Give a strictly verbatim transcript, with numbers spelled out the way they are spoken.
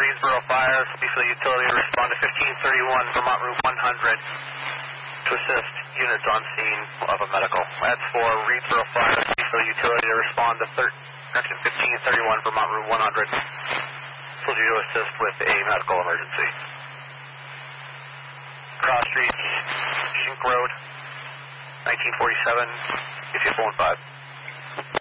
Reedsboro Fire, Speedfield Utility to respond to fifteen thirty-one Vermont Route one hundred to assist units on scene of a medical. That's for Reedsboro Fire, Speedfield Utility to respond to fifteen thirty-one Vermont Route one hundred. Told you to assist with a medical emergency. Cross Street, Shink Road, nineteen forty-seven, if you're phone five.